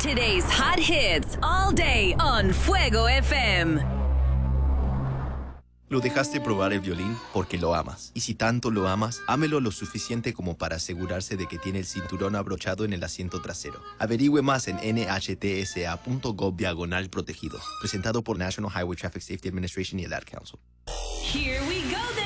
Today's hot hits all day on Fuego FM. Lo dejaste probar el violín porque lo amas. Y si tanto lo amas, ámelo lo suficiente como para asegurarse de que tiene el cinturón abrochado en el asiento trasero. Averigüe más en nhtsa.gov/protegido. Presentado por National Highway Traffic Safety Administration y el Ad Council. Here we go